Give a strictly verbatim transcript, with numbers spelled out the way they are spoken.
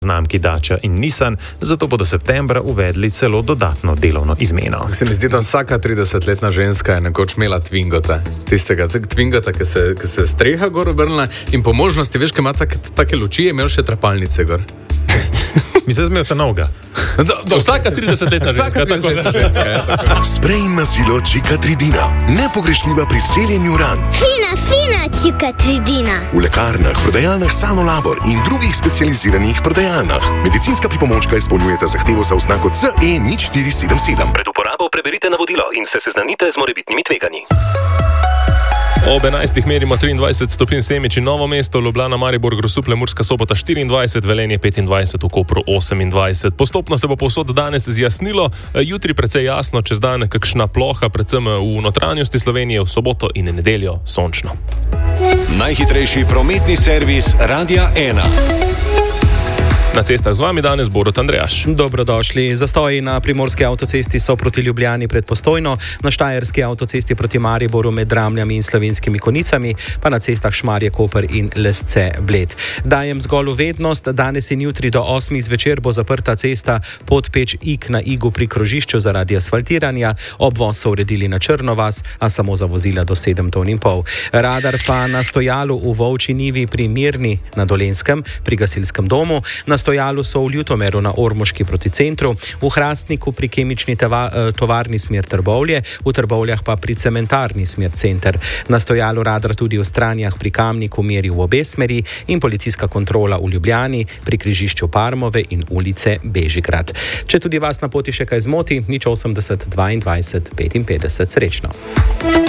znamki Dacia in Nissan, zato bodo septembra uvedli celo dodatno delovno izmeno. Se mi zdi, da vsaka tridesetletna ženska je nekoč imela Twingota. Tistega Twingota, ki se, ki se streha gor obrnila in po možnosti, veš, ki ima tak, take luči, je imel še trepalnice gor. Mislim, da ta novega. Do, do, vsaka tridesetletna ženska. tridesetletna ženska ja, Sprej na silo Čikatridina. Nepogrešljiva pri celjenju ran. Fina, fina Čikatridina. V lekarnah, prodajalnah Sanolabor in drugih specializiranih prodajalnah. Medicinska pripomočka izpolnjujeta zahtevo za oznako C E nič štiri sedem sedem. Pred uporabo preberite navodilo in se seznanite z morebitnimi tveganji. Ob enajstih merimo triindvajset stopinj Semič in Novo mesto, Ljubljana, Maribor, Grosuplje, Murska Sobota štiriindvajset, Velenje petindvajset, v Kopru osemindvajset. Postopno se bo povsod danes zjasnilo, jutri precej jasno, čez dan kakšna ploha, predvsem v notranjosti Slovenije, v soboto in nedeljo sončno. Najhitrejši prometni servis Radia ena. Na cestah z vami danes Borut Andrejaš. Dobrodošli. Zastoji na primorski avtocesti so proti Ljubljani pred Postojno, na štajerski avtocesti proti Mariboru med Dramljami in Slovenskimi Konicami, pa na cestah Šmarje, Koper in Lesce, Bled. Dajem zgolj vednost, danes in jutri do osmih zvečer bo zaprta cesta Podpeč-Ig na Igu pri krožišču zaradi asfaltiranja, obvoz so uredili na Črnovas, a samo za vozila do sedem ton in pol. Radar pa na stojalu v Volčji Nivi pri Mirni na Dolenjskem, pri gasilskem domu, na stojalu so v Ljutomeru na Ormoški proti centru, v Hrastniku pri kemični teva, tovarni smer Trbovlje, v Trbovljah pa pri cementarni smer center. Na stojalu radar tudi v Stranjah pri Kamniku meri v obe smeri in policijska kontrola v Ljubljani pri križišču Parmove in ulice Bežigrad. Če tudi vas na poti še kaj zmoti, nič osemdeset dvaindvajset petinpetdeset. Srečno.